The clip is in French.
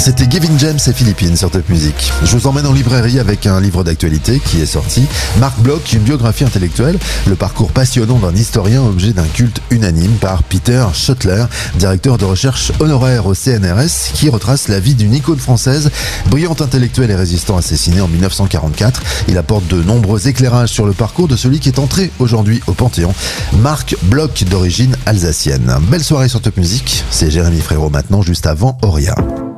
C'était Gavin James et Philippines sur Top Music. Je vous emmène en librairie avec un livre d'actualité qui est sorti. Marc Bloch, une biographie intellectuelle, le parcours passionnant d'un historien objet d'un culte unanime par Peter Schottler, directeur de recherche honoraire au CNRS, qui retrace la vie d'une icône française, brillant intellectuel et résistant assassiné en 1944. Il apporte de nombreux éclairages sur le parcours de celui qui est entré aujourd'hui au Panthéon, Marc Bloch d'origine alsacienne. Belle soirée sur Top Music, c'est Jérémy Frérot maintenant, juste avant Auria.